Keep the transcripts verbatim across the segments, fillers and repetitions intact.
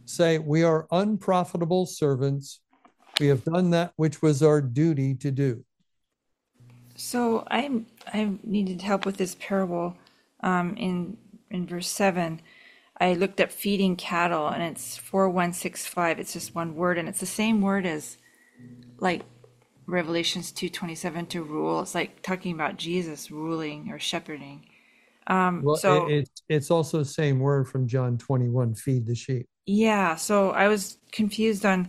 Say, we are unprofitable servants. We have done that which was our duty to do. So I I needed help with this parable um, in in verse seven. I looked up feeding cattle and it's four one six five. It's just one word and it's the same word as like Revelations two twenty-seven to rule. It's like talking about Jesus ruling or shepherding. Well, it, So it's it's also the same word from John twenty-one, feed the sheep. yeah, so I was confused on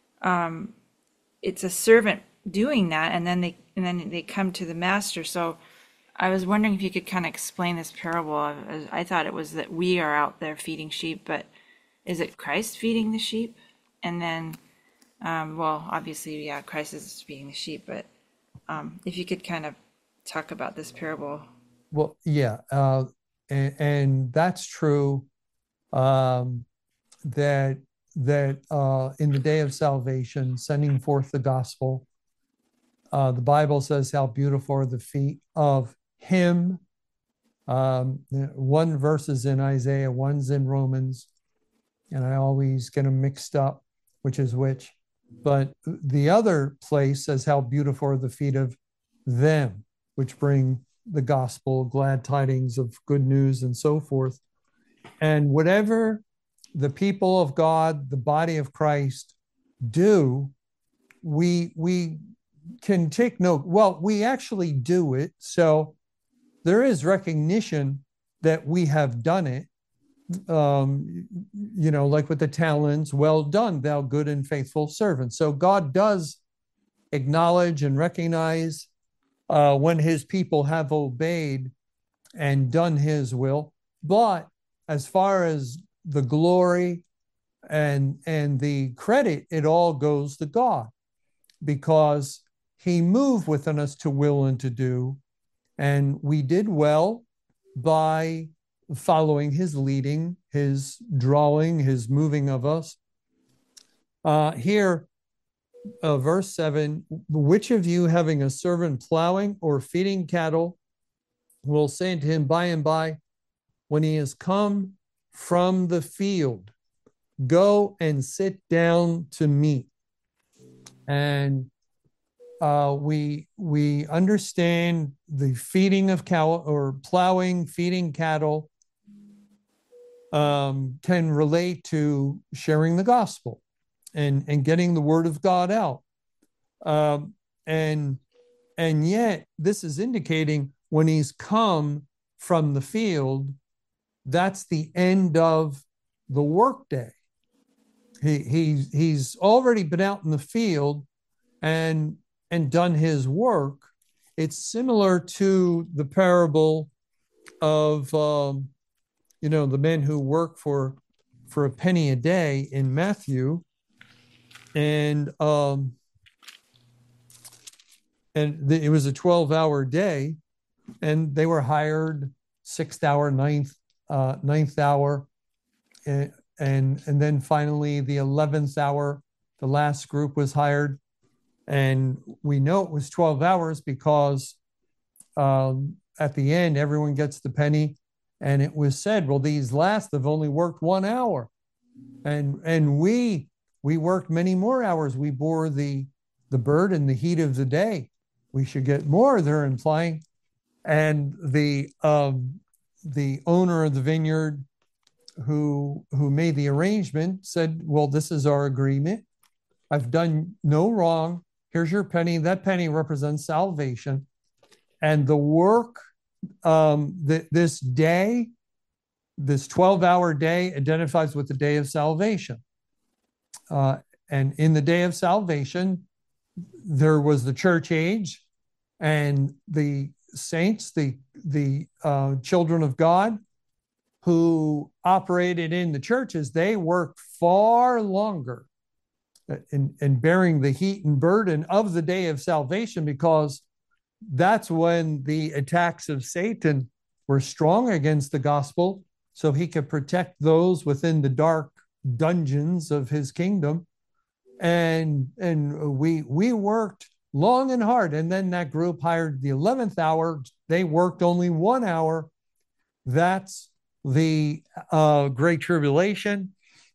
it's a servant doing that and then they and then they come to the master. So I was wondering if you could kind of explain this parable. I, I thought it was that we are out there feeding sheep, but is it Christ feeding the sheep? And then, um, well, obviously, yeah, Christ is feeding the sheep, but um, if you could kind of talk about this parable. Well, yeah, uh, and, and that's true. Um, that that uh, in the day of salvation, sending forth the gospel, uh, the Bible says how beautiful are the feet of Him. Um, one verse is in Isaiah, one's in Romans, and I always get them mixed up, which is which. But the other place says how beautiful are the feet of them, which bring the gospel, glad tidings of good news, and so forth. And whatever the people of God, the body of Christ, do, we we can take note. Well, we actually do it, so there is recognition that we have done it. Um, you know, like with the talents, well done, thou good and faithful servant. So God does acknowledge and recognize uh, when His people have obeyed and done His will. But as far as the glory and and the credit, it all goes to God because He moved within us to will and to do, and we did well by following His leading, His drawing, His moving of us. Uh, here, uh, verse seven: which of you having a servant plowing or feeding cattle will say to him by and by, when he has come from the field, go and sit down to meat. And uh, we we understand the feeding of cow or plowing, feeding cattle um, can relate to sharing the gospel and and getting the word of God out. Um, and and yet this is indicating when he's come from the field, that's the end of the workday. He he he's already been out in the field and and done his work. It's similar to the parable of um, you know the men who work for for a penny a day in Matthew, and um, and the, it was a twelve hour day, and they were hired sixth hour, ninth uh, ninth hour, and, and and then finally the eleventh hour, the last group was hired, and we know it was twelve hours because um, at the end everyone gets the penny, and it was said, well, these last have only worked one hour, and and we we worked many more hours. We bore the the burden, the heat of the day. We should get more, they're implying. And the um, the owner of the vineyard who who made the arrangement said, well, this is our agreement. I've done no wrong. Here's your penny. That penny represents salvation. And the work, um, th- this day, this twelve hour day identifies with the day of salvation. Uh, and in the day of salvation, there was the church age and the saints, the, the uh, children of God who operated in the churches, they worked far longer in, in bearing the heat and burden of the day of salvation, because that's when the attacks of Satan were strong against the gospel, so he could protect those within the dark dungeons of his kingdom. And and we we worked long and hard, and then that group hired the eleventh hour. They worked only one hour. That's the uh, great tribulation.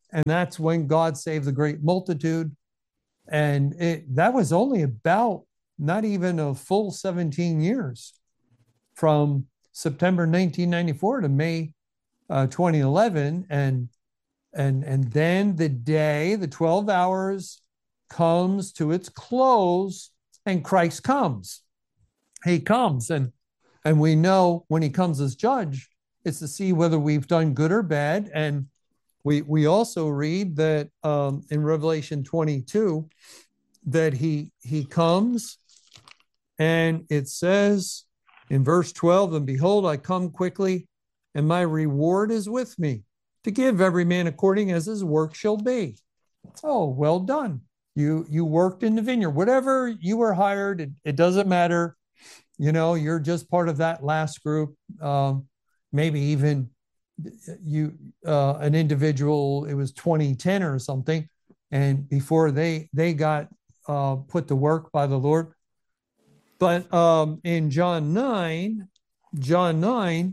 and that's when God saved the great multitude. And it, that was only about not even a full seventeen years from September nineteen ninety-four to May uh, twenty eleven. And, and, and then the day, the twelve hours comes to its close and Christ comes. He comes, and, and we know when he comes as judge, it's to see whether we've done good or bad. And we, we also read that um, in Revelation twenty-two, that he, he comes, and it says in verse twelve, and behold, I come quickly, and my reward is with me, to give every man according as his work shall be. Oh, well done. You, you worked in the vineyard. Whatever you were hired, it, it doesn't matter. You know, you're just part of that last group. Um, maybe even you, uh, an individual, it was twenty ten or something. And before they, they got uh, put to work by the Lord. But um, in John nine, John nine,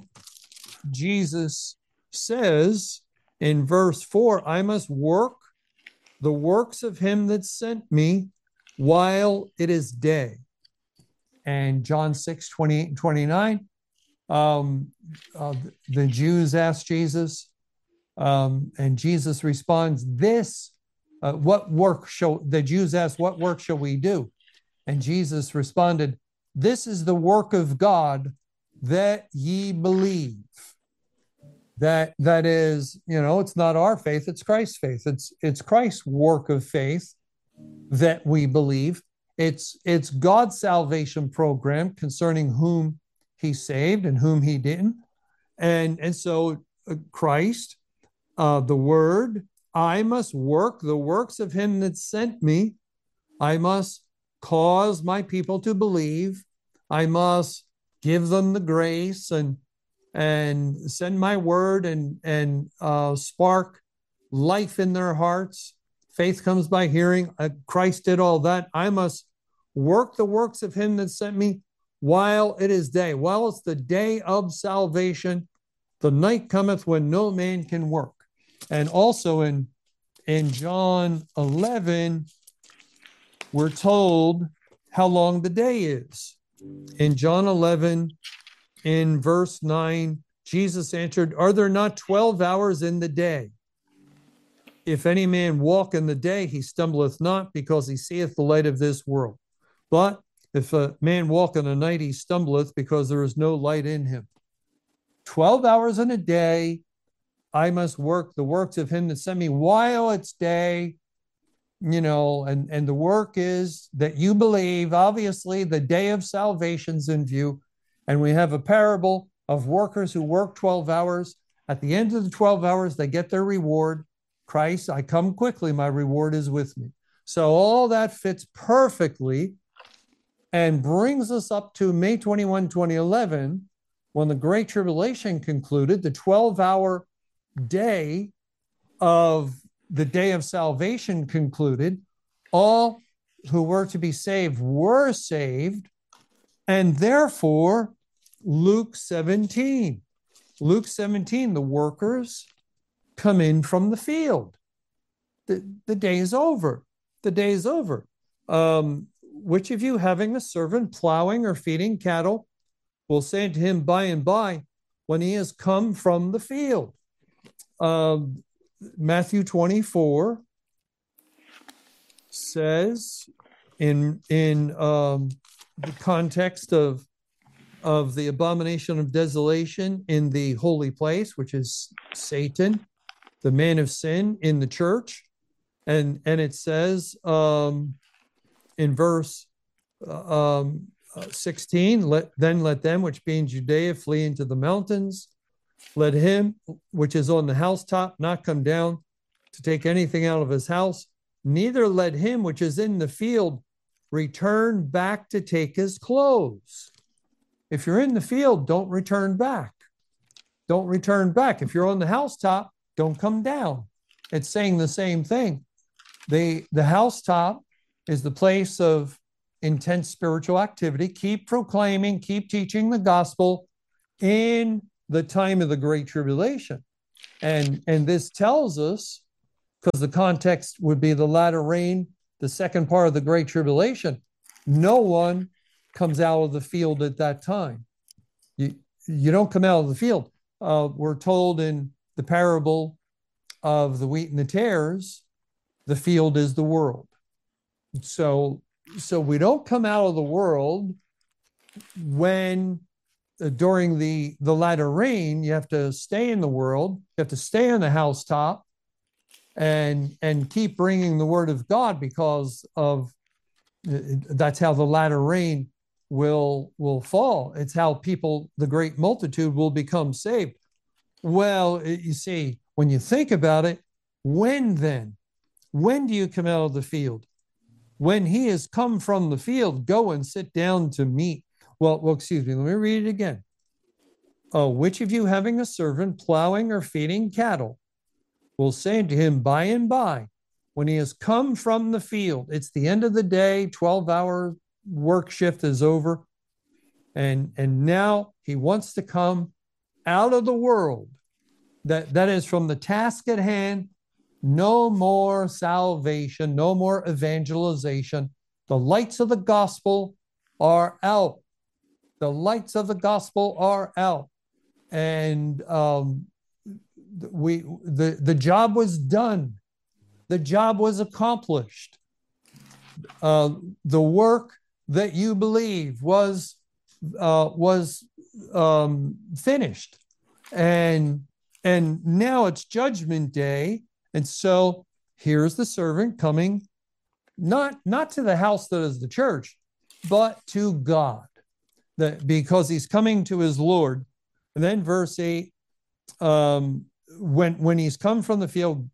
Jesus says in verse four, I must work the works of him that sent me while it is day. And John six, twenty-eight and twenty-nine, um, uh, the Jews asked Jesus, um, and Jesus responds, this, uh, what work shall, the Jews asked, what work shall we do? And Jesus responded, this is the work of God, that ye believe. That, that is, you know, it's not our faith, it's Christ's faith. It's, it's Christ's work of faith that we believe. It's, it's God's salvation program concerning whom he saved and whom he didn't. And, and so uh, Christ, uh, the word, I must work the works of him that sent me. I must cause my people to believe. I must give them the grace and, and send my word and, and uh, spark life in their hearts. Faith comes by hearing. Uh, Christ did all that. I must work the works of him that sent me while it is day. While it's the day of salvation, the night cometh when no man can work. And also in, in John eleven, we're told how long the day is. In John eleven, in verse nine, Jesus answered, are there not twelve hours in the day? If any man walk in the day, he stumbleth not, because he seeth the light of this world. But if a man walk in the night, he stumbleth, because there is no light in him. twelve hours in a day, I must work the works of him that sent me while it's day. You know, and, and the work is that you believe. Obviously, the day of salvation's in view. And we have a parable of workers who work twelve hours. At the end of the twelve hours, they get their reward. Christ, I come quickly, my reward is with me. So all that fits perfectly and brings us up to May twenty-first, twenty eleven, when the Great Tribulation concluded, the twelve-hour day of the day of salvation concluded. All who were to be saved were saved, and therefore Luke seventeen, Luke seventeen, the workers come in from the field. The, the day is over. The day is over. Um, which of you, having a servant plowing or feeding cattle, will say to him by and by, when he has come from the field? Um, Matthew twenty-four says, in in um, the context of of the abomination of desolation in the holy place, which is Satan, the man of sin in the church, and and it says um, in verse uh, um, uh, sixteen, let then let them which be in Judea flee into the mountains. Let him which is on the housetop not come down to take anything out of his house, neither let him which is in the field return back to take his clothes. If you're in the field, don't return back. Don't return back. If you're on the housetop, don't come down. It's saying the same thing. The, the housetop is the place of intense spiritual activity. Keep proclaiming, keep teaching the gospel in the time of the Great Tribulation. And, and this tells us because the context would be the latter rain, the second part of the Great Tribulation. No one comes out of the field at that time. You, you don't come out of the field. Uh, we're told in the parable of the wheat and the tares, the field is the world. So, so we don't come out of the world when uh, during the the latter rain. You have to stay in the world. You have to stay on the housetop and and keep bringing the word of God, because of uh, that's how the latter rain will will fall. It's how people, the great multitude, will become saved. Well, it, you see, when you think about it, when then? When do you come out of the field? When he has come from the field, go and sit down to meat. Well, well, excuse me, let me read it again. Oh, which of you having a servant plowing or feeding cattle will say to him by and by, when he has come from the field, it's the end of the day, twelve hour work shift is over, and, and now he wants to come out of the world. That, that is from the task at hand. No more salvation, no more evangelization. The lights of the gospel are out. The lights of the gospel are out. And um, we the, the job was done. The job was accomplished. Uh, the work that you believe was uh, was um, finished. And, and now it's judgment day. And so here's the servant coming, not, not to the house that is the church, but to God, that because he's coming to his Lord. And then verse eight, um, when, when he's come from the field,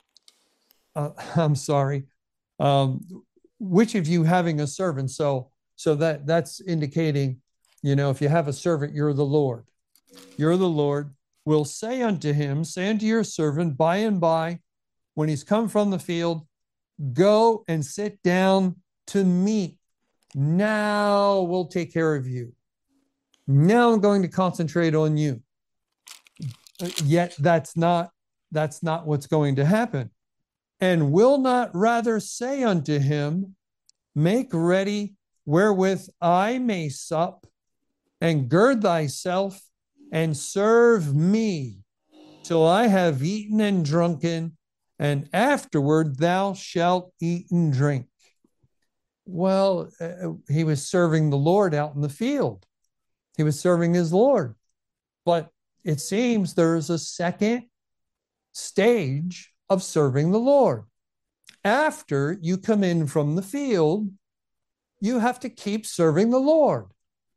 uh, I'm sorry, um, which of you having a servant? So, so that that's indicating, you know, if you have a servant, you're the Lord. You're the Lord. Will say unto him, say unto your servant, by and by, when he's come from the field, go and sit down to meat. Now we'll take care of you. Now I'm going to concentrate on you. Yet that's not, that's not what's going to happen. And will not rather say unto him, make ready wherewith I may sup, and gird thyself and serve me till I have eaten and drunken, and afterward thou shalt eat and drink. Well, uh, he was serving the Lord out in the field. He was serving his Lord. But it seems there's a second stage of serving the Lord. After you come in from the field, you have to keep serving the Lord.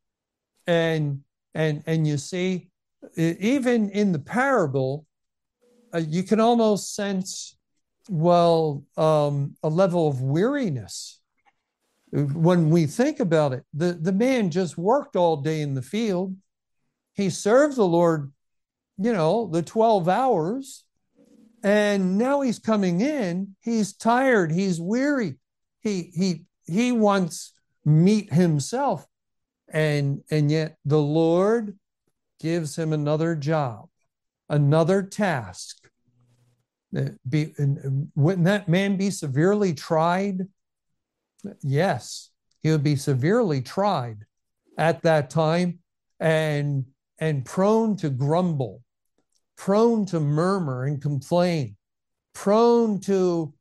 And and and you see, even in the parable, uh, you can almost sense, well, um, a level of weariness. When we think about it, the, the man just worked all day in the field. He served the Lord, you know, the twelve hours. And now he's coming in. He's tired. He's weary. He, he, he wants meat himself. And, and yet the Lord gives him another job, another task. Be, wouldn't that man be severely tried? Yes, he would be severely tried at that time, and, and prone to grumble, prone to murmur and complain, prone to,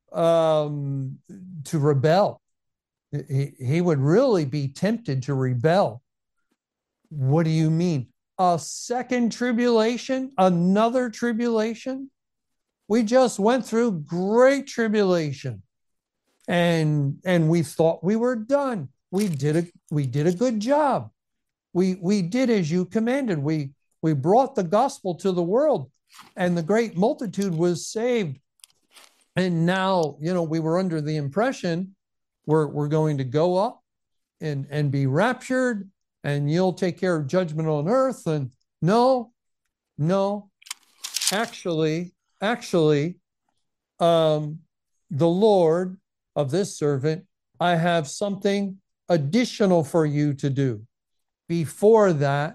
um, to rebel. He, he would really be tempted to rebel. What do you mean? A second tribulation? Another tribulation? We just went through great tribulation, and and we thought we were done. We did a we did a good job. We we did as you commanded. We we brought the gospel to the world, and the great multitude was saved. And now, you know, we were under the impression we're we're going to go up and and be raptured, and you'll take care of judgment on earth. And no, no, actually. Actually, um, the Lord of this servant, I have something additional for you to do. Before that,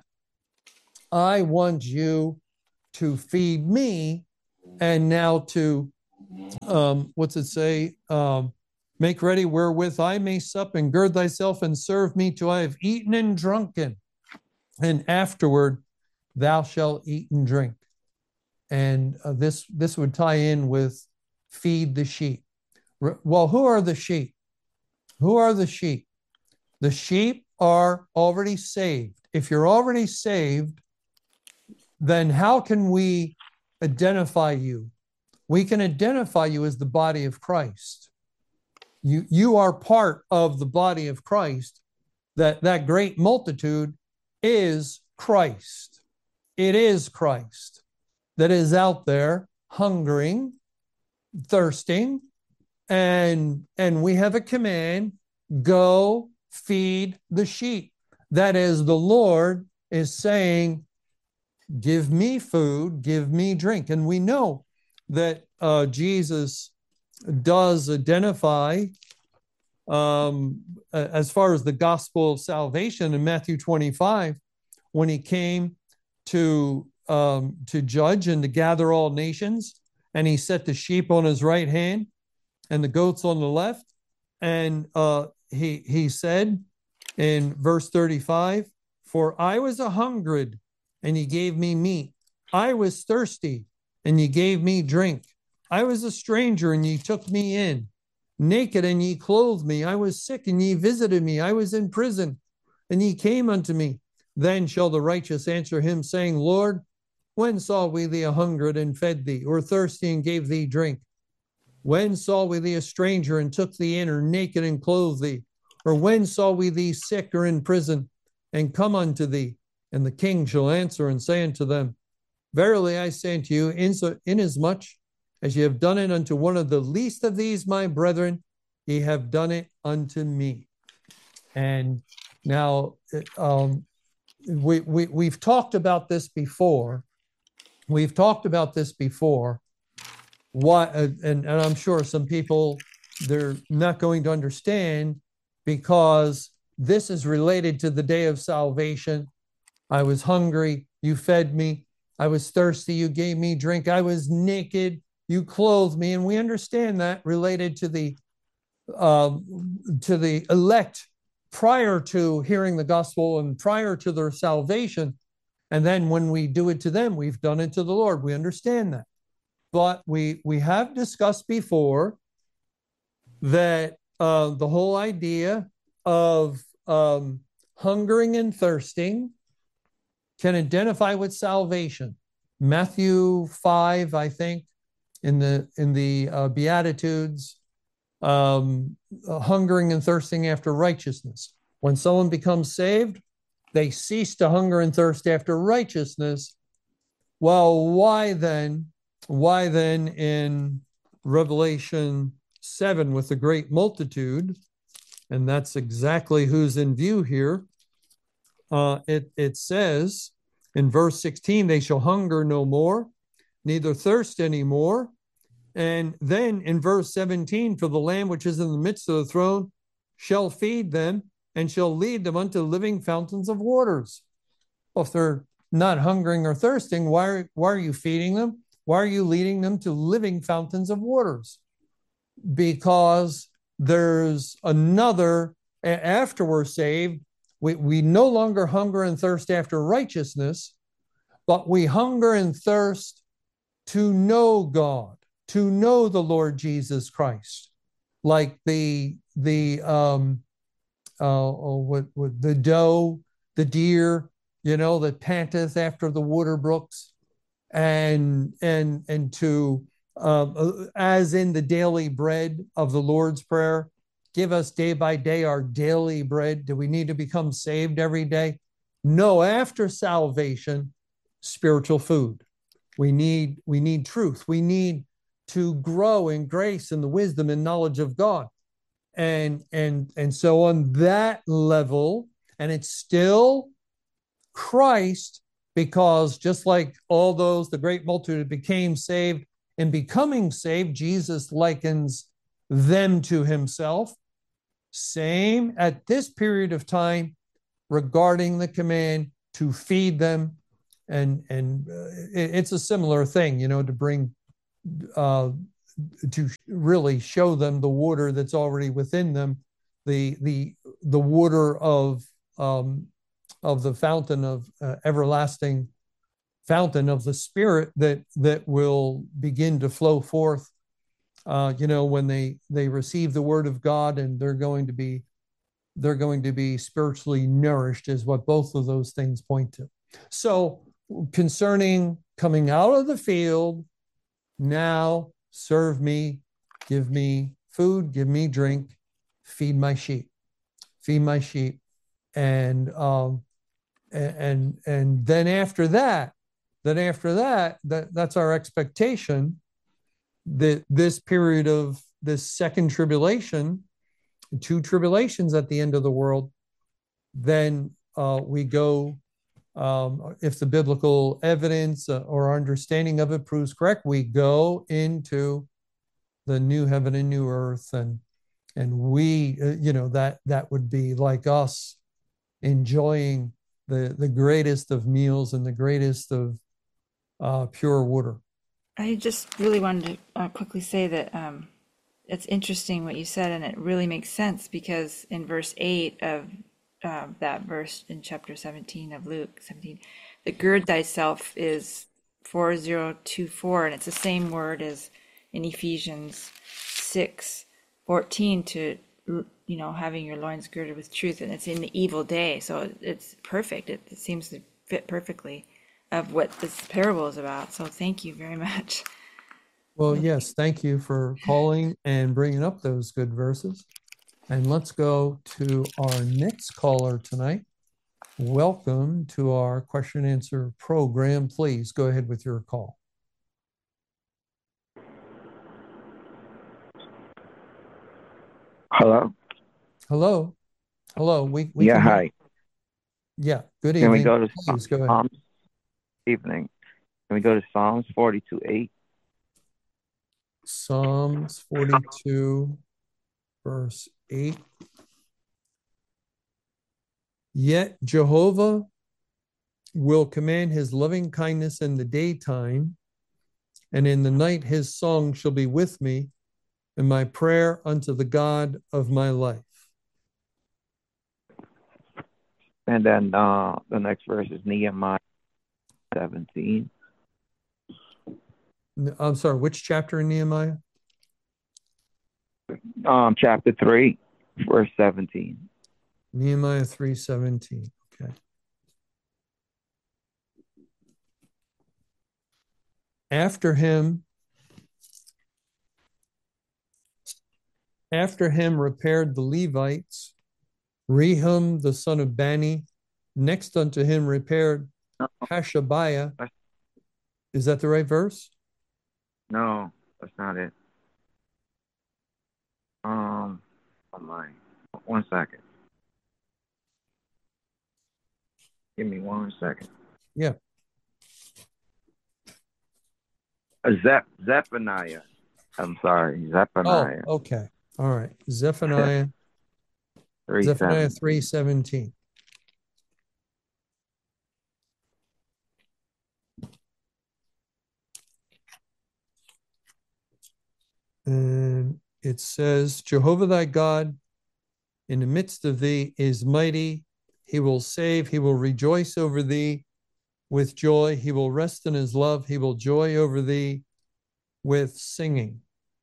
I want you to feed me, and now to Um, what's it say? Um, Make ready wherewith I may sup, and gird thyself and serve me till I have eaten and drunken, and afterward thou shalt eat and drink. And uh, this this would tie in with feed the sheep. Well, who are the sheep? Who are the sheep? The sheep are already saved. If you're already saved, then how can we identify you? We can identify you as the body of Christ. You, you are part of the body of Christ. That, that great multitude is Christ. It is Christ that is out there hungering, thirsting, and, and we have a command, go feed the sheep. That is, the Lord is saying, give me food, give me drink. And we know that uh, Jesus does identify, um, as far as the gospel of salvation in Matthew twenty-five, when he came to um, to judge and to gather all nations, and he set the sheep on his right hand and the goats on the left, and uh, he he said in verse thirty-five, "For I was a hungered, and ye gave me meat. I was thirsty, and ye gave me drink. I was a stranger, and ye took me in. Naked, and ye clothed me. I was sick, and ye visited me. I was in prison, and ye came unto me. Then shall the righteous answer him, saying, Lord, when saw we thee a hungered and fed thee, or thirsty and gave thee drink? When saw we thee a stranger and took thee in, or naked and clothed thee? Or when saw we thee sick or in prison and come unto thee? And the king shall answer and say unto them, Verily I say unto you, inasmuch as ye have done it unto one of the least of these my brethren, ye have done it unto me." And now um, we, we, we've talked about this before. We've talked about this before. Why, and, and I'm sure some people, they're not going to understand, because this is related to the day of salvation. I was hungry, you fed me. I was thirsty, you gave me drink. I was naked, you clothed me. And we understand that related to the uh, to the elect prior to hearing the gospel and prior to their salvation. And then when we do it to them, we've done it to the Lord. We understand that. But we we have discussed before that uh, the whole idea of um, hungering and thirsting can identify with salvation. Matthew five, I think, in the in the uh, Beatitudes, um, uh, hungering and thirsting after righteousness. When someone becomes saved, they cease to hunger and thirst after righteousness. Well, why then? Why then in Revelation seven with the great multitude, and that's exactly who's in view here, uh, it, it says in verse sixteen, they shall hunger no more, neither thirst any more. And then in verse seventeen, for the Lamb which is in the midst of the throne shall feed them and shall lead them unto living fountains of waters. Well, if they're not hungering or thirsting, why are, why are you feeding them? Why are you leading them to living fountains of waters? Because there's another, after we're saved, we, we no longer hunger and thirst after righteousness, but we hunger and thirst to know God, to know the Lord Jesus Christ. Like the, the, um, uh, oh, what, what, the doe, the deer, you know, that panteth after the water brooks. And and and to uh, as in the daily bread of the Lord's Prayer, give us day by day our daily bread. Do we need to become saved every day? No, after salvation, spiritual food. We need we need truth. We need to grow in grace and the wisdom and knowledge of God. And and and so on that level, and it's still Christ. Because just like all those, the great multitude became saved, in becoming saved, Jesus likens them to himself. Same at this period of time regarding the command to feed them. And, and uh, it, it's a similar thing, you know, to bring uh, to really show them the water that's already within them, the the the water of um, of the fountain of uh, everlasting fountain of the Spirit that that will begin to flow forth. Uh, you know, when they they receive the Word of God, and they're going to be they're going to be spiritually nourished, is what both of those things point to. So, concerning coming out of the field, now serve me, give me food, give me drink, feed my sheep, feed my sheep, and um, and and then after that, then after that, that that's our expectation that this period of this second tribulation, two tribulations at the end of the world, then uh, we go, um, if the biblical evidence uh, or understanding of it proves correct, we go into the new heaven and new earth, and and we, uh, you know, that that would be like us enjoying the the greatest of meals and the greatest of uh, pure water. I just really wanted to uh, quickly say that um, it's interesting what you said, and it really makes sense because in verse eight of uh, that verse in chapter seventeen of Luke seventeen, the gird thyself is four zero two four, and it's the same word as in Ephesians six fourteen to, you know, having your loins girded with truth, and it's in the evil day. So it's perfect. It, it seems to fit perfectly of what this parable is about. So thank you very much. Well, yes, thank you for calling and bringing up those good verses. And let's go to our next caller tonight. Welcome to our question and answer program. Please go ahead with your call. Hello? Hello. Hello. We, we Yeah, can hear- hi. Yeah, good Can we evening. go to Please go ahead. Psalms? Evening. Can we go to Psalms forty-two eight? Psalms forty-two, verse eight. Yet Jehovah will command his loving kindness in the daytime, and in the night his song shall be with me, and my prayer unto the God of my life. And then uh, the next verse is Nehemiah seventeen. I'm sorry, which chapter in Nehemiah? Um, chapter three, verse seventeen. Nehemiah three seventeen. Okay. After him, after him repaired the Levites, Rehum the son of Bani. Next unto him repaired Hashabiah. Is that the right verse? No, that's not it. Um, oh my. One second. Give me one second. Yeah. Zep Zephaniah. I'm sorry, Oh, Zephaniah. okay. All right. Zephaniah. three Zephaniah seven. three seventeen. And it says, Jehovah thy God in the midst of thee is mighty. He will save. He will rejoice over thee with joy. He will rest in his love. He will joy over thee with singing.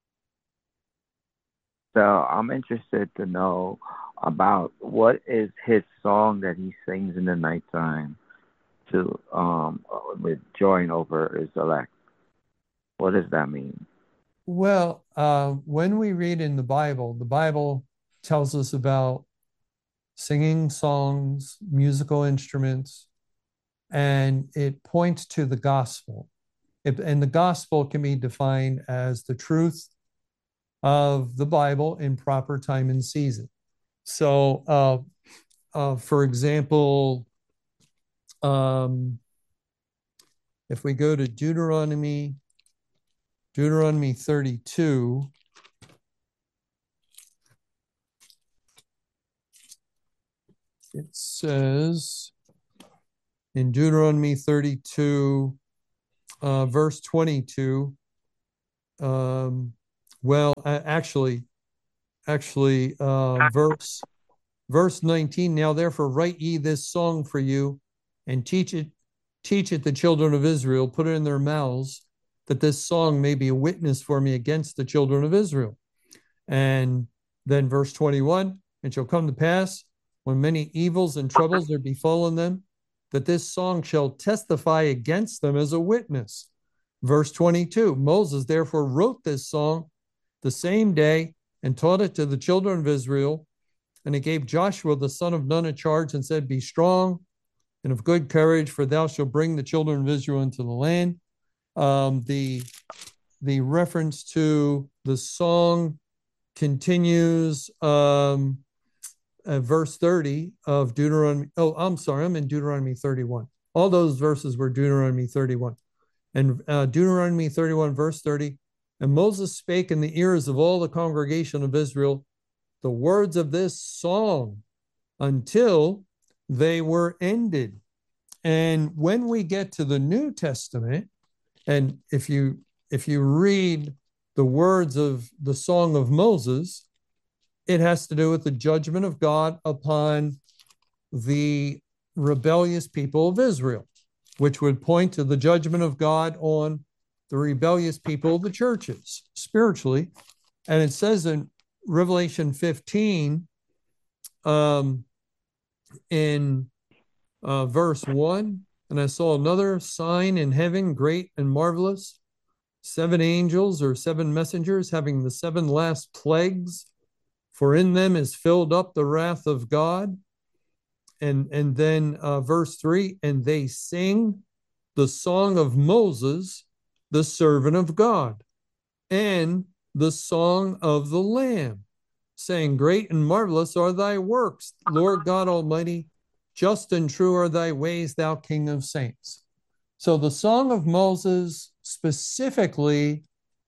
So I'm interested to know about what is his song that he sings in the nighttime to um with join over his elect. What does that mean? Well, uh, when we read in the Bible, the Bible tells us about singing songs, musical instruments, and it points to the gospel. It, and the gospel can be defined as the truth of the Bible in proper time and season. So, uh, uh, for example, um, if we go to Deuteronomy, Deuteronomy thirty-two, it says in Deuteronomy thirty-two, uh, verse twenty-two, um, Well, uh, actually, actually, uh, verse verse nineteen. Now, therefore, write ye this song for you, and teach it, teach it the children of Israel. Put it in their mouths, that this song may be a witness for me against the children of Israel. And then verse twenty-one, it shall come to pass when many evils and troubles are befallen them, that this song shall testify against them as a witness. Verse twenty-two, Moses therefore wrote this song the same day and taught it to the children of Israel. And he gave Joshua the son of Nun a charge and said, be strong and of good courage, for thou shalt bring the children of Israel into the land. Um, the, the reference to the song continues um, at verse thirty of Deuteronomy. Oh, I'm sorry, I'm in Deuteronomy thirty-one. All those verses were Deuteronomy thirty-one. And uh, Deuteronomy thirty-one, verse thirty, and Moses spake in the ears of all the congregation of Israel the words of this song until they were ended. And when we get to the New Testament, and if you if you read the words of the Song of Moses, it has to do with the judgment of God upon the rebellious people of Israel, which would point to the judgment of God on the rebellious people of the churches spiritually. And it says in Revelation fifteen, um, in uh, verse one, and I saw another sign in heaven, great and marvelous, seven angels or seven messengers having the seven last plagues, for in them is filled up the wrath of God. And, and then uh, verse three, and they sing the song of Moses, the servant of God, and the song of the Lamb, saying, great and marvelous are thy works, Lord God Almighty, just and true are thy ways, thou King of saints. So the song of Moses specifically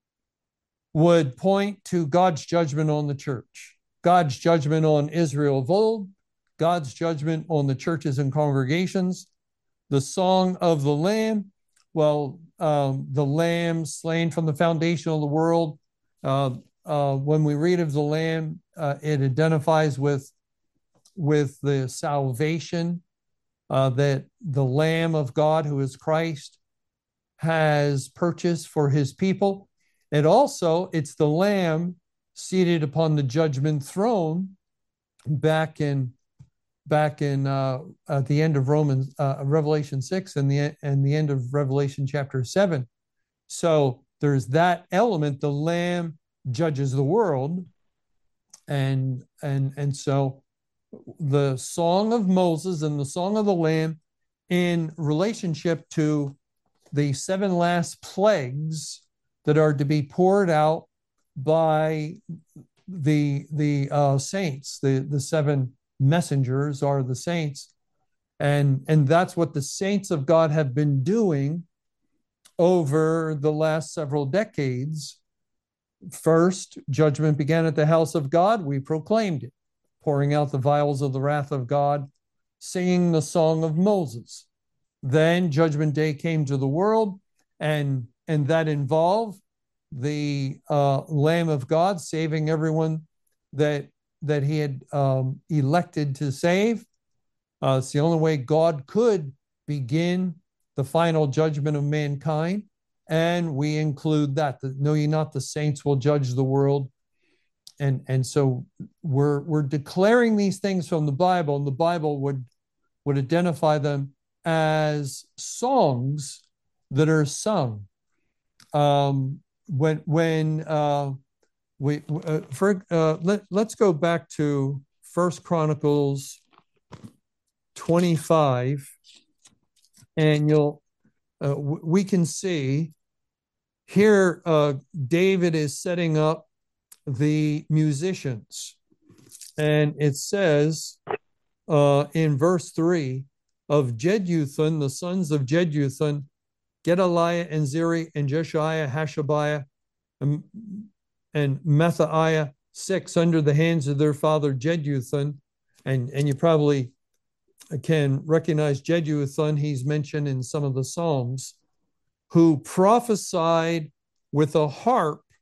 would point to God's judgment on the church, God's judgment on Israel of old, God's judgment on the churches and congregations. The song of the Lamb, well, um, the Lamb slain from the foundation of the world. Uh, uh, when we read of the Lamb, uh, it identifies with, with the salvation uh, that the Lamb of God, who is Christ, has purchased for his people. And also, it's the Lamb seated upon the judgment throne back in back in uh, at the end of Romans, uh, Revelation six, and the and the end of Revelation chapter seven. So there's that element. The Lamb judges the world, and and and so the song of Moses and the song of the Lamb in relationship to the seven last plagues that are to be poured out by the the uh, saints, the the seven messengers are the saints, and and that's what the saints of God have been doing over the last several decades. First, judgment began at the house of God. We proclaimed it, pouring out the vials of the wrath of God, singing the song of Moses. Then judgment day came to the world, and and that involved the uh, Lamb of God saving everyone that that he had um, elected to save. Uh, it's the only way God could begin the final judgment of mankind. And we include that. The, know ye not the saints will judge the world. And, and so we're, we're declaring these things from the Bible, and the Bible would, would identify them as songs that are sung. Um, when, when, uh, We uh, for uh, let let's go back to First Chronicles twenty-five, and you'll uh, w- we can see here uh, David is setting up the musicians, and it says uh, in verse three of Jeduthun, the sons of Jeduthun, Gedaliah and Zeri and Jeshiah, Hashabiah, and and Matthiah, six under the hands of their father Jeduthun. And, and you probably can recognize Jeduthun. He's mentioned in some of the Psalms, who prophesied with a harp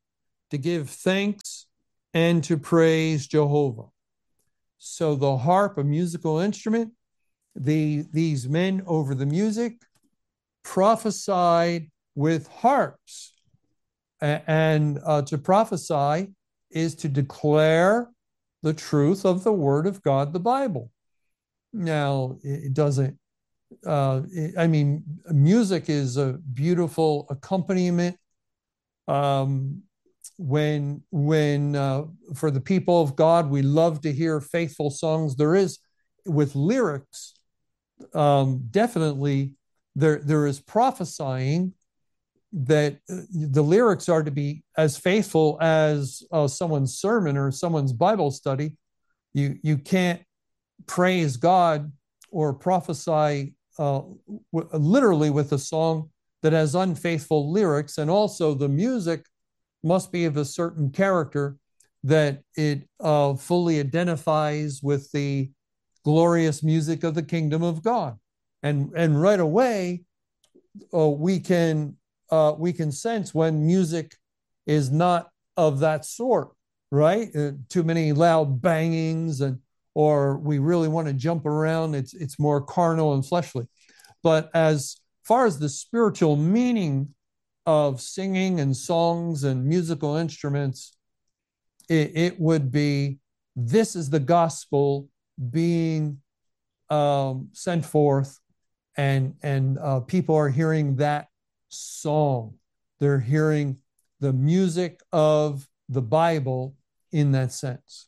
to give thanks and to praise Jehovah. So the harp, a musical instrument, the these men over the music prophesied with harps. And uh, to prophesy is to declare the truth of the word of God, the Bible. Now, it doesn't, uh, it, I mean, music is a beautiful accompaniment. Um, when, when uh, for the people of God, we love to hear faithful songs. There is, with lyrics, um, definitely there, there is prophesying that the lyrics are to be as faithful as uh, someone's sermon or someone's Bible study. You you can't praise God or prophesy uh, w- literally with a song that has unfaithful lyrics, and also the music must be of a certain character that it uh, fully identifies with the glorious music of the kingdom of God, and and right away uh, we can uh, we can sense when music is not of that sort, right? Uh, too many loud bangings, and or we really want to jump around. It's it's more carnal and fleshly. But as far as the spiritual meaning of singing and songs and musical instruments, it, it would be, this is the gospel being um, sent forth, and and uh, people are hearing that song. They're hearing the music of the Bible in that sense.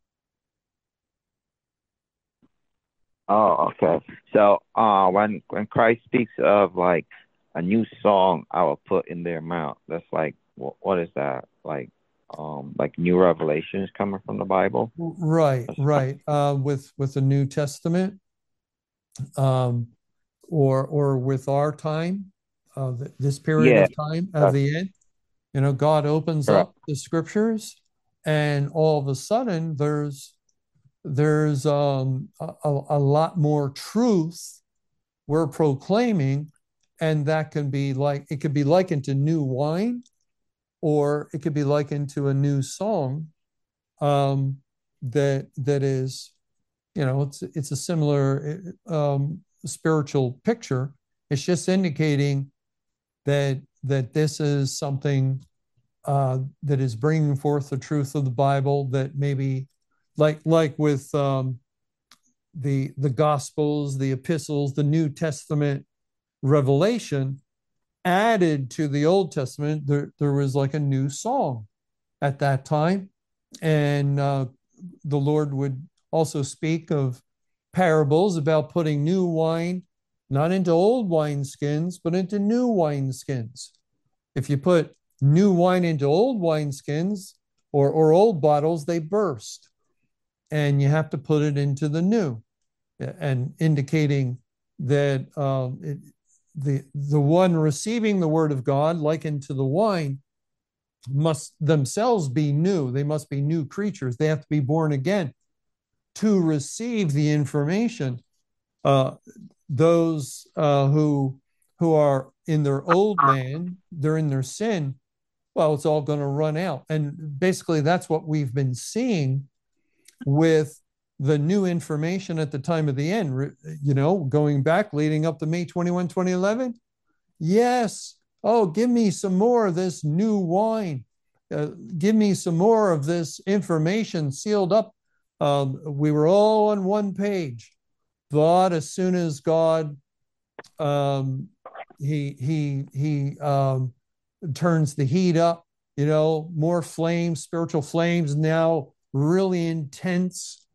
Oh, okay. So, uh, when when Christ speaks of like a new song, I will put in their mouth. That's like, what, what is that? Like, um, like new revelations coming from the Bible. Right, That's, right. Uh, with with the New Testament, um, or or with our time, uh, th- this period yeah, of time of that's the end, you know, God opens correct. up the scriptures, and all of a sudden there's there's um, a, a lot more truth we're proclaiming, and that can be like, it could be likened to new wine, or it could be likened to a new song, um, that that is, you know, it's it's a similar um, spiritual picture. It's just indicating that that this is something uh, that is bringing forth the truth of the Bible, that maybe like like with um, the the Gospels, the epistles, the New Testament revelation added to the Old Testament. There, there was like a new song at that time. And uh, the Lord would also speak of parables about putting new wine not into old wineskins, but into new wineskins. If you put new wine into old wineskins, or, or old bottles, they burst. And you have to put it into the new, and indicating that um, it, the the one receiving the word of God, likened to the wine, must themselves be new. They must be new creatures. They have to be born again to receive the information. Uh, those uh, who who are in their old man, they're in their sin. Well, it's all going to run out, and basically that's what we've been seeing with the new information at the time of the end. You know, going back, leading up to May twenty-first, twenty eleven. Yes. Oh, give me some more of this new wine. Uh, give me some more of this information sealed up. Um, we were all on one page. But as soon as God, um, he he he um, turns the heat up, you know, more flames, spiritual flames, now really intense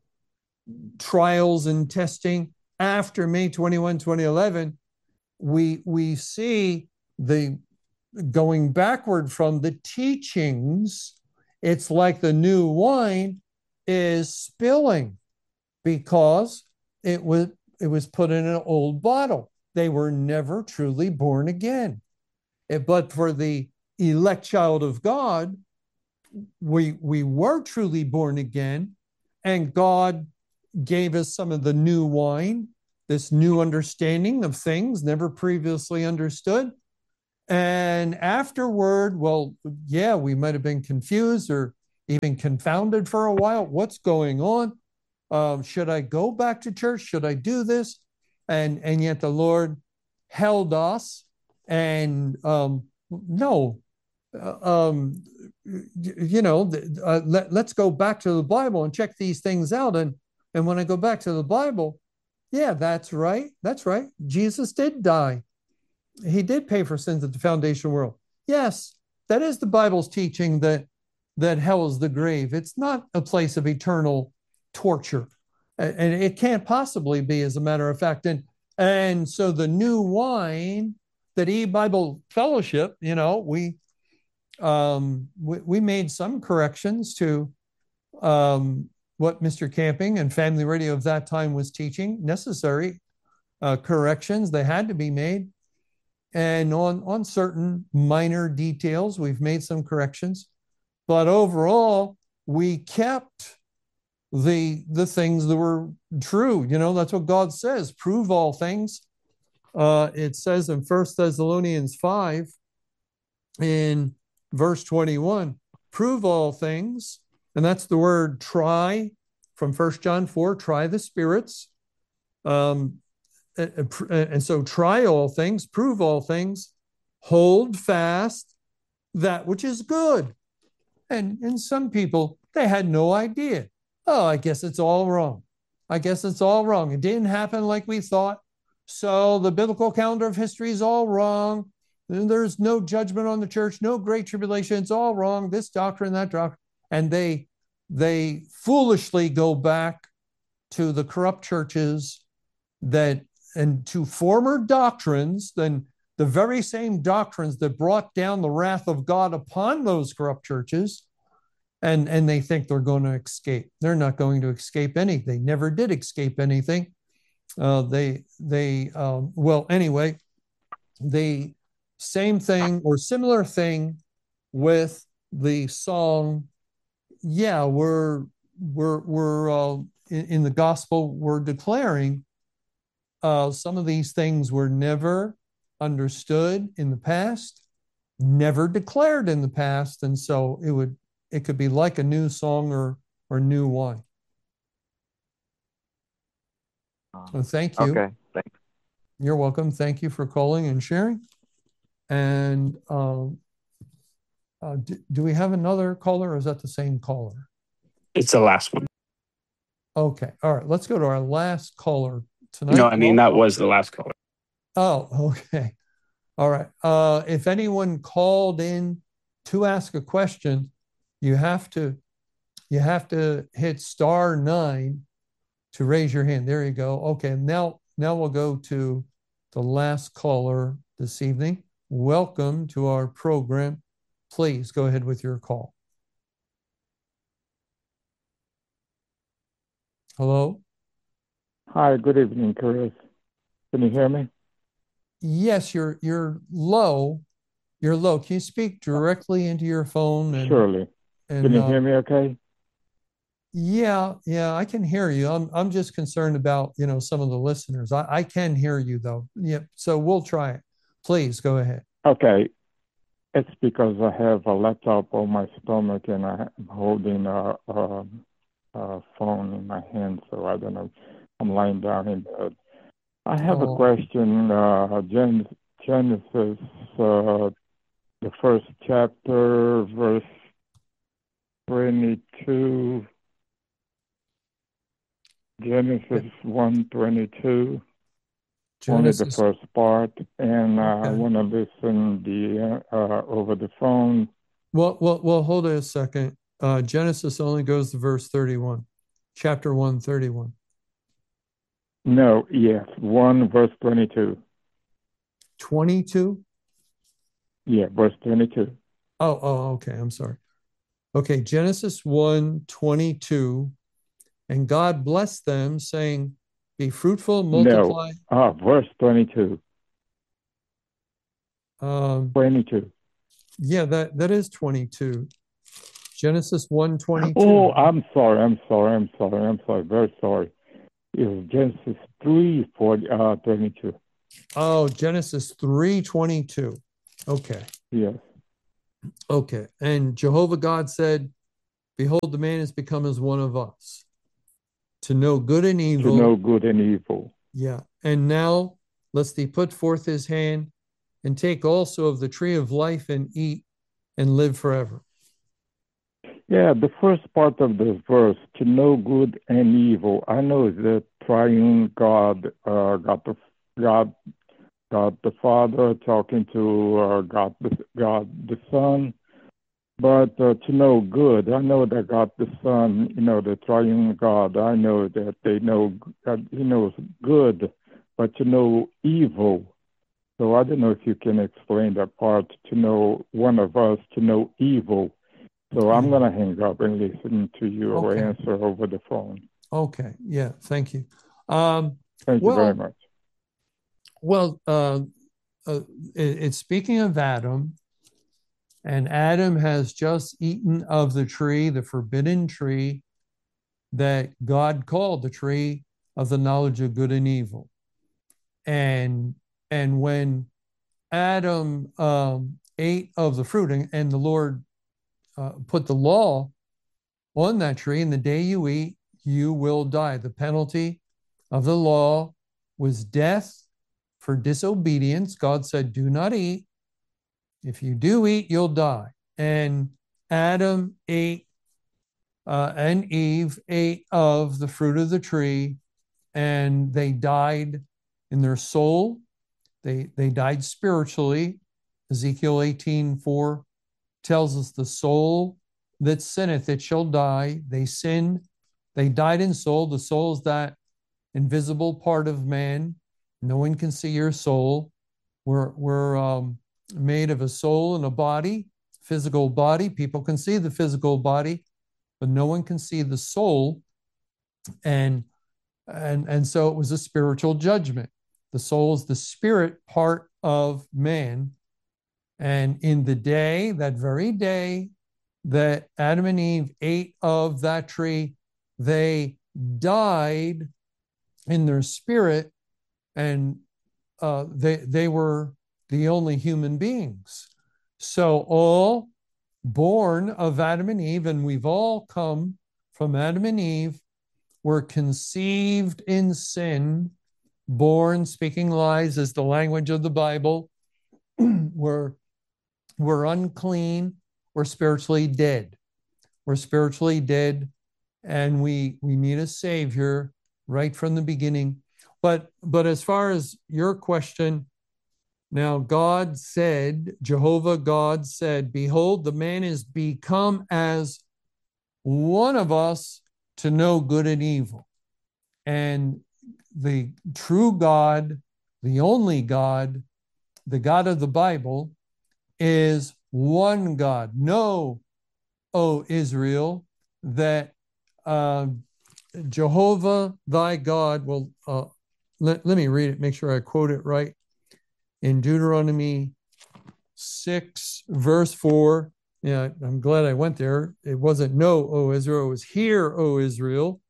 trials and testing after May twenty-first, twenty eleven, we we see the going backward from the teachings. It's like the new wine is spilling because it was it was put in an old bottle. They were never truly born again. It, but for the elect child of God, we we were truly born again, and God gave us some of the new wine, this new understanding of things never previously understood. And afterward, well, yeah, we might have been confused or even confounded for a while. What's going on? Um, should I go back to church? Should I do this? And and yet the Lord held us, and um, no, uh, um, you know, uh, let, let's go back to the Bible and check these things out. And and when I go back to the Bible, yeah, that's right, that's right. Jesus did die. He did pay for sins at the foundation of the world. Yes, that is the Bible's teaching that that hell is the grave. It's not a place of eternal torture, and it can't possibly be, as a matter of fact. And and so the new wine that E-Bible Fellowship, you know, we um, we, we made some corrections to um, what Mister Camping and Family Radio of that time was teaching. Necessary uh, corrections, they had to be made. And on, on certain minor details, we've made some corrections. But overall, we kept the, the things that were true. You know, that's what God says, prove all things. Uh, it says in First Thessalonians five, in verse twenty-one, prove all things. And that's the word try from First John four, try the spirits. Um, and so try all things, prove all things, hold fast that which is good. And, and some people, they had no idea. Oh, I guess it's all wrong. I guess it's all wrong. It didn't happen like we thought. So the biblical calendar of history is all wrong. There's no judgment on the church, no great tribulation. It's all wrong. This doctrine, that doctrine. And they, they foolishly go back to the corrupt churches that and to former doctrines, then the very same doctrines that brought down the wrath of God upon those corrupt churches, and, and they think they're going to escape. They're not going to escape anything. They never did escape anything. Uh, they, they um, well, anyway, the same thing or similar thing with the song, yeah, we're, we're, we're uh, in, in the gospel, we're declaring Uh, some of these things were never understood in the past, never declared in the past, and so it would it could be like a new song or or new wine. So thank you. Okay, thanks. You're welcome. Thank you for calling and sharing. And um, uh, do, do we have another caller, or is that the same caller? It's the last one. Okay. All right. Let's go to our last caller tonight. No, I mean, that was the last caller. Oh, okay. All right. Uh, if anyone called in to ask a question, you have to you have to hit star nine to raise your hand. There you go. Okay. Now now we'll go to the last caller this evening. Welcome to our program. Please go ahead with your call. Hello? Hi, good evening, Chris. Can you hear me? Yes, you're you're low. You're low. Can you speak directly into your phone? And, Surely. and Can you uh, hear me okay? Yeah, yeah, I can hear you. I'm I'm just concerned about, you know, some of the listeners. I, I can hear you though. Yep. So we'll try it. Please go ahead. Okay. It's because I have a laptop on my stomach and I'm holding a, a, a phone in my hand, so I don't know. I'm lying down in bed. I have Oh. a question. Uh, Gen- Genesis, uh, the first chapter, verse twenty-two. Genesis one twenty-two. Only the Genesis. first part, and uh, I Okay. want to listen the uh, over the phone. Well, well, well, hold it a second. Uh, Genesis only goes to verse thirty-one, chapter one, thirty-one. No, yes, one verse twenty-two. twenty-two? Yeah, verse twenty-two. Oh, oh, okay. I'm sorry. Okay, Genesis one, twenty-two. And God blessed them, saying, be fruitful, No, multiply. ah, verse twenty-two. Um, twenty-two. yeah, that, that is twenty-two. Genesis one, twenty-two. Oh, I'm sorry, I'm sorry, I'm sorry, I'm sorry, very sorry. It was Genesis three, forty, uh, twenty-two. Oh, Genesis three, twenty-two. Okay. Yes. Okay. And Jehovah God said, behold, the man has become as one of us to know good and To evil. know good and evil. Yeah. And now, lest he put forth his hand and take also of the tree of life and eat and live forever. Yeah, the first part of this verse, to know good and evil. I know that triune God, uh, God the God, God the Father talking to uh, God the God the Son, but uh, to know good. I know that God the Son, you know, the triune God. I know that they know God, He knows good, but to know evil. So I don't know if you can explain that part. To know one of us, to know evil. So I'm going to hang up and listen to your Okay. answer over the phone. Okay. Yeah. Thank you. Um, Thank you very well, much. well, uh, uh, it, it's speaking of Adam, and Adam has just eaten of the tree, the forbidden tree that God called the tree of the knowledge of good and evil. And and when Adam um, ate of the fruit, and, and the Lord uh, put the law on that tree, and the day you eat, you will die. The penalty of the law was death for disobedience. God said, do not eat. If you do eat, you'll die. And Adam ate, uh, and Eve ate of the fruit of the tree, and they died in their soul. They, they died spiritually. Ezekiel eighteen four tells us the soul that sinneth, it shall die. They sinned. They died in soul. The soul is that invisible part of man. No one can see your soul. We're, we're um, made of a soul and a body, physical body. People can see the physical body, but no one can see the soul. And, and, and so it was a spiritual judgment. The soul is the spirit part of man. And in the day, that very day that Adam and Eve ate of that tree, they died in their spirit, and uh, they they were the only human beings. So all born of Adam and Eve, and we've all come from Adam and Eve, were conceived in sin, born speaking lies is the language of the Bible. we're we're unclean, we're spiritually dead. We're spiritually dead, and we we need a savior right from the beginning. But but as far as your question, now God said, Jehovah God said, behold, the man is become as one of us to know good and evil. And the true God, the only God, the God of the Bible, is one God. Know, O Israel, that uh, Jehovah thy God will, uh, let, let me read it, make sure I quote it right. In Deuteronomy six, verse four, yeah, I'm glad I went there. It wasn't know, O Israel, it was hear, O Israel.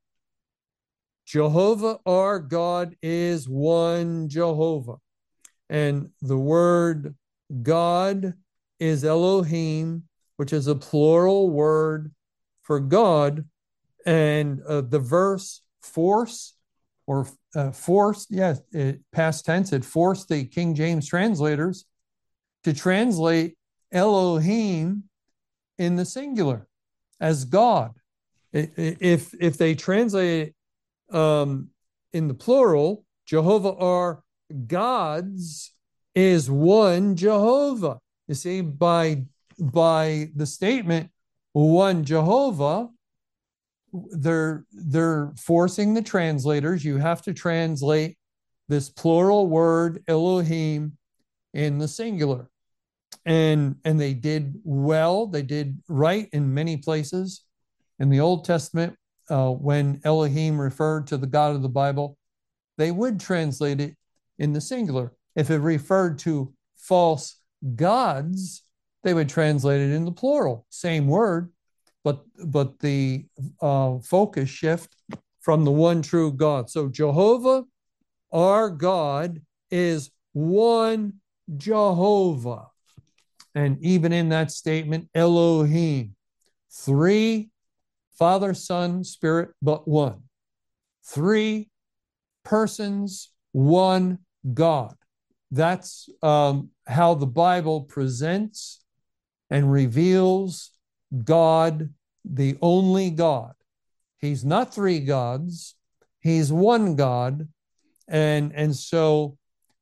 Jehovah our God is one Jehovah. And the word God is Elohim, which is a plural word for God. And uh, the verse force or uh, force, yes, it, past tense, it forced the King James translators to translate Elohim in the singular as God. If if they translate it um, in the plural, Jehovah our gods is one Jehovah. You see, by by the statement one Jehovah, they're they're forcing the translators. You have to translate this plural word Elohim in the singular, and and they did well. They did right in many places in the Old Testament. Uh, when Elohim referred to the God of the Bible, they would translate it in the singular. If it referred to false gods, they would translate it in the plural, same word, but but the uh, focus shift from the one true God. So Jehovah, our God, is one Jehovah. And even in that statement, Elohim, three, Father, Son, Spirit, but one. Three persons, one God. That's um, how the Bible presents and reveals God, the only God. He's not three gods. He's one God. And, and so,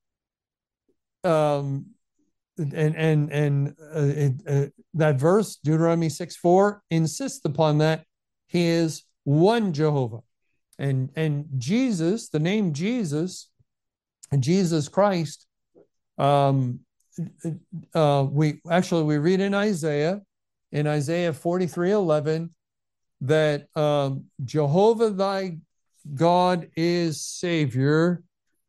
um, and, and, and uh, it, uh, that verse, Deuteronomy six four, insists upon that. He is one Jehovah. And, and Jesus, the name Jesus, Jesus Christ, um, uh, we actually, we read in Isaiah, in Isaiah forty-three eleven, that um, Jehovah thy God is Savior.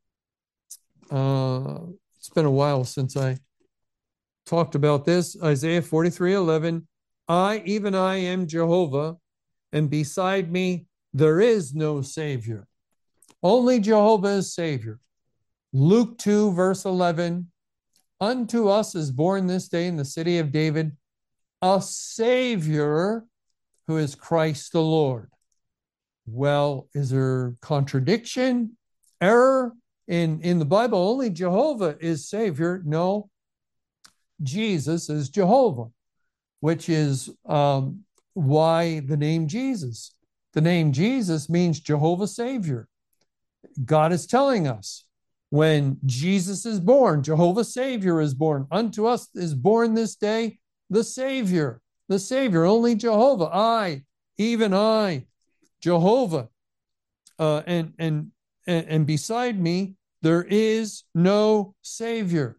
Uh, it's been a while since I talked about this. Isaiah forty-three eleven, I, even I am Jehovah, and beside me there is no Savior. Only Jehovah is Savior. Luke two, verse eleven, unto us is born this day in the city of David a Savior who is Christ the Lord. Well, is there contradiction, error in, in the Bible? Only Jehovah is Savior. No, Jesus is Jehovah, which is um, why the name Jesus. The name Jesus means Jehovah Savior. God is telling us when Jesus is born, Jehovah Savior is born. Unto us is born this day the Savior, the Savior, only Jehovah. I, even I, Jehovah. Uh, and, and, and, and beside me, there is no Savior.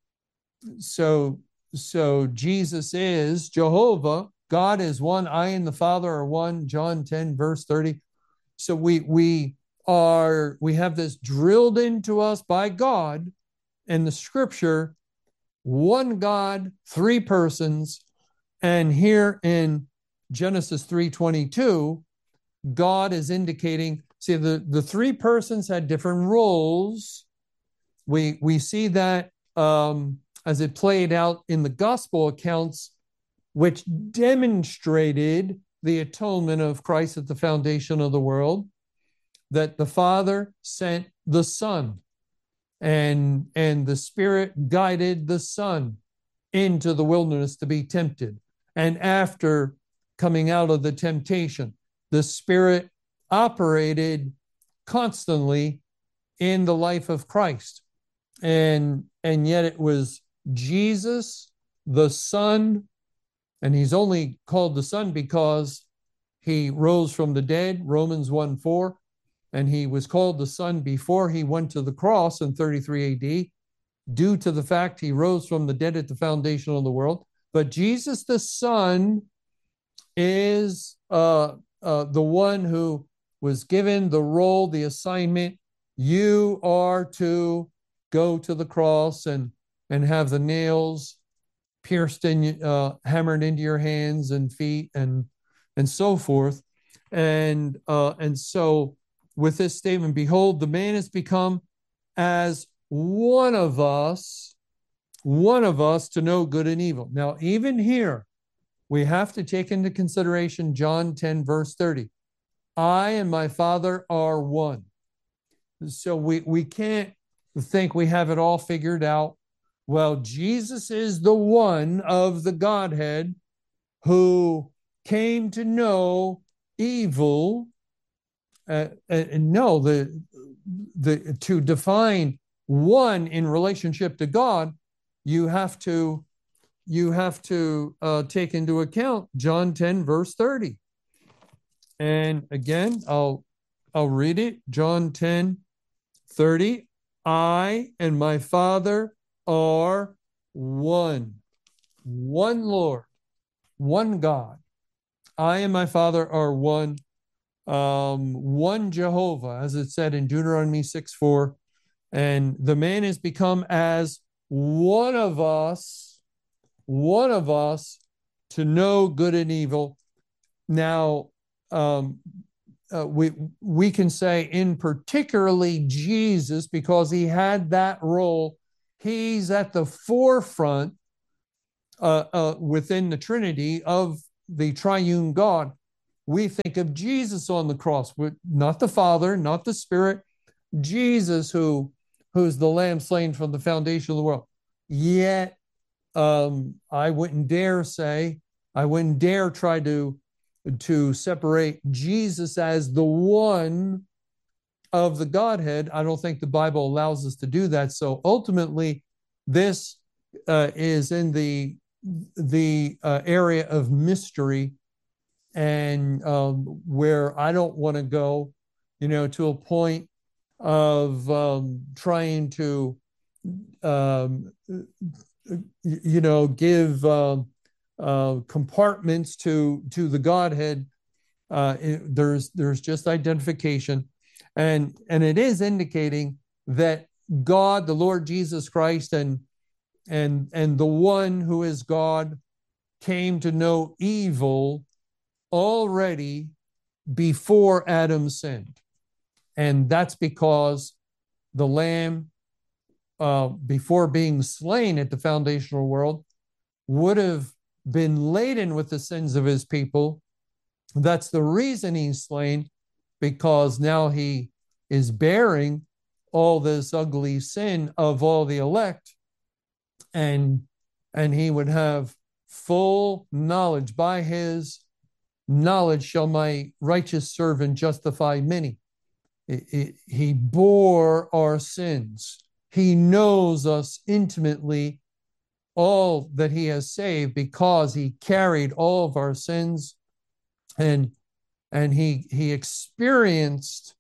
So, so Jesus is Jehovah. God is one. I and the Father are one. John ten, verse thirty. So we, we, are we have this drilled into us by God and the scripture, one God, three persons. And here in Genesis three twenty-two, God is indicating, see, the, the three persons had different roles. We, we see that um, as it played out in the gospel accounts, which demonstrated the atonement of Christ at the foundation of the world, that the Father sent the Son, and, and the Spirit guided the Son into the wilderness to be tempted. And after coming out of the temptation, the Spirit operated constantly in the life of Christ. And, and yet it was Jesus, the Son, and he's only called the Son because he rose from the dead, Romans one four, and he was called the Son before he went to the cross in thirty-three A D, due to the fact he rose from the dead at the foundation of the world. But Jesus the Son is uh, uh, the one who was given the role, the assignment. You are to go to the cross and, and have the nails pierced in, uh, hammered into your hands and feet and, and so forth. And, uh, and so with this statement, behold, the man has become as one of us, one of us to know good and evil. Now, even here, we have to take into consideration John ten, verse thirty. I and my Father are one. So we, we can't think we have it all figured out. Well, Jesus is the one of the Godhead who came to know evil. Uh, and no, the, the, to define one in relationship to God, you have to, you have to uh, take into account John ten, verse thirty. And again, I'll, I'll read it. John ten, thirty. I and my Father are one, one Lord, one God. I and my Father are one. Um, one Jehovah, as it said in Deuteronomy six four, and the man has become as one of us, one of us to know good and evil. Now, um, uh, we we can say in particularly Jesus, because he had that role, he's at the forefront uh, uh, within the Trinity of the triune God, we think of Jesus on the cross, not the Father, not the Spirit, Jesus, who who's the Lamb slain from the foundation of the world. Yet, um, I wouldn't dare say, I wouldn't dare try to to separate Jesus as the one of the Godhead. I don't think the Bible allows us to do that. So ultimately, this uh, is in the the uh, area of mystery, and um, where I don't want to go, you know, to a point of um, trying to, um, you know, give uh, uh, compartments to to the Godhead. Uh, it, there's there's just identification, and and it is indicating that God, the Lord Jesus Christ, and and and the one who is God, came to know evil already before Adam sinned. And that's because the Lamb, uh, before being slain at the foundational world, would have been laden with the sins of his people. That's the reason he's slain, because now he is bearing all this ugly sin of all the elect, and and he would have full knowledge. By his knowledge shall my righteous servant justify many. It, it, he bore our sins. He knows us intimately, all that he has saved, because he carried all of our sins, and and he he experienced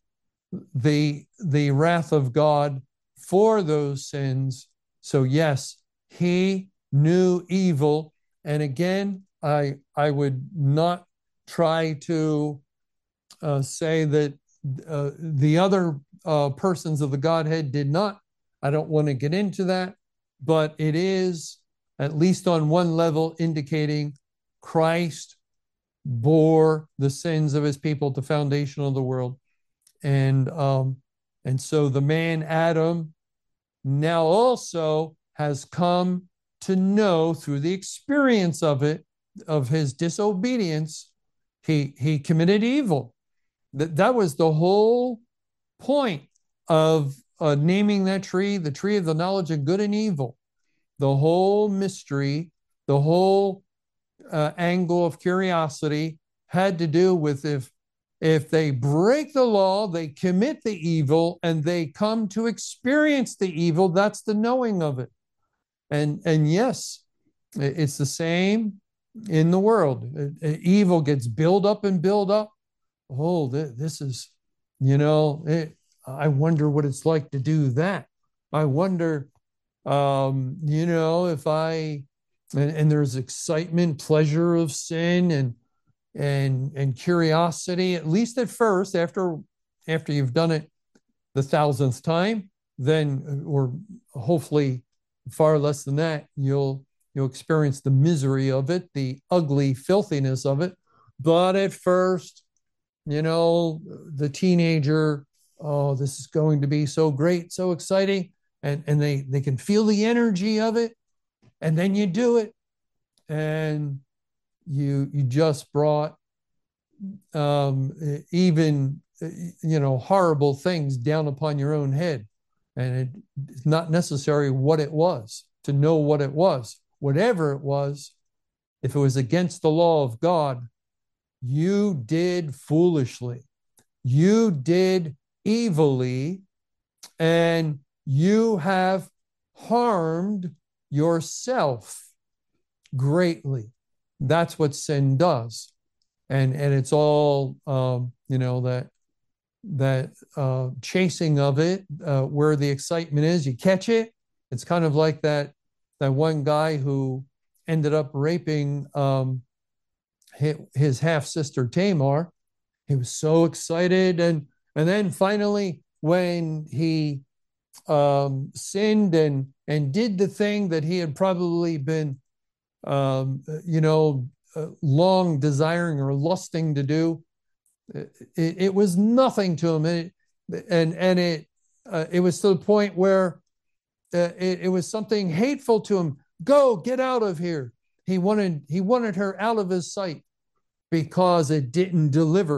the the wrath of God for those sins. So yes, he knew evil. And again, I I would not try to uh, say that uh, the other uh, persons of the Godhead did not. I don't want to get into that, but it is, at least on one level, indicating Christ bore the sins of his people at the foundation of the world. And um, and so the man Adam now also has come to know, through the experience of it, of his disobedience, he he committed evil. That that was the whole point of uh, naming that tree, the tree of the knowledge of good and evil. The whole mystery, the whole uh, angle of curiosity had to do with if if they break the law, they commit the evil, and they come to experience the evil. That's the knowing of it. And and yes, it's the same in the world. Evil gets built up and built up. Oh, this is, you know, it, I wonder what it's like to do that. I wonder, um, you know, if I, and, and there's excitement, pleasure of sin, and and and curiosity, at least at first. After after you've done it the thousandth time, then, or hopefully far less than that, you'll you'll experience the misery of it, the ugly filthiness of it. But at first, you know, the teenager, oh, this is going to be so great, so exciting, and and they they can feel the energy of it, and then you do it, and you you just brought um, even, you know, horrible things down upon your own head. And it, it's not necessary what it was, to know what it was. Whatever it was, if it was against the law of God, you did foolishly. You did evilly, and you have harmed yourself greatly. That's what sin does. And, and it's all, um, you know, that that uh, chasing of it, uh, where the excitement is, you catch it. It's kind of like that that one guy who ended up raping um, his, his half sister Tamar. He was so excited, and and then finally, when he um, sinned and and did the thing that he had probably been, um, you know, uh, long desiring or lusting to do. It, it was nothing to him, and it, and, and it uh, it was to the point where uh, it, it was something hateful to him. Go, get out of here. he wanted he wanted her out of his sight because it didn't deliver